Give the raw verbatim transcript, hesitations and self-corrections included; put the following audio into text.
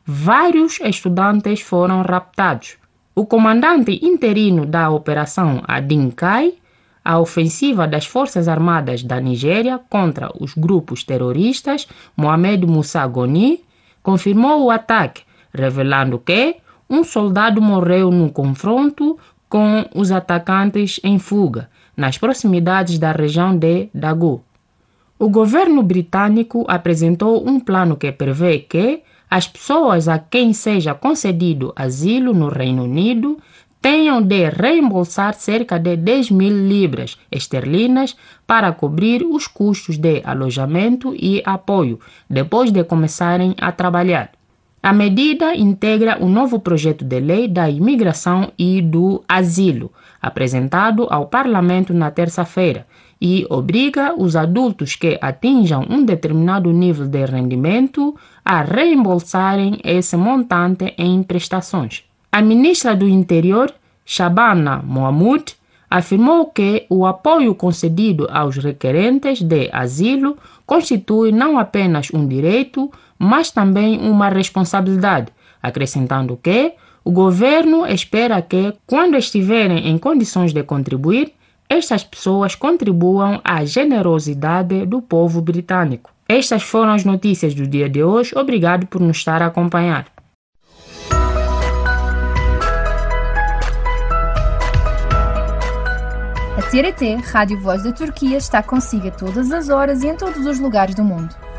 vários estudantes foram raptados. O comandante interino da Operação Adinkai, a ofensiva das Forças Armadas da Nigéria contra os grupos terroristas, Mohamed Musa Goni, confirmou o ataque, revelando que um soldado morreu no confronto com os atacantes em fuga, nas proximidades da região de Dagu. O governo britânico apresentou um plano que prevê que as pessoas a quem seja concedido asilo no Reino Unido tenham de reembolsar cerca de dez mil libras esterlinas para cobrir os custos de alojamento e apoio depois de começarem a trabalhar. A medida integra o novo projeto de lei da imigração e do asilo, apresentado ao Parlamento na terça-feira, e obriga os adultos que atinjam um determinado nível de rendimento a reembolsarem esse montante em prestações. A ministra do Interior, Shabana Mohamud, afirmou que o apoio concedido aos requerentes de asilo constitui não apenas um direito, mas também uma responsabilidade, acrescentando que o governo espera que, quando estiverem em condições de contribuir, estas pessoas contribuam à generosidade do povo britânico. Estas foram as notícias do dia de hoje. Obrigado por nos estar a acompanhar. A T R T, Rádio Voz da Turquia, está consigo a todas as horas e em todos os lugares do mundo.